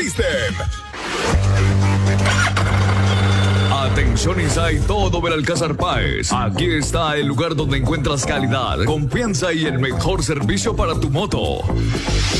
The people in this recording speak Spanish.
System. Atención Isai, todo Benalcázar Páez. Aquí está el lugar donde encuentras calidad, confianza y el mejor servicio para tu moto.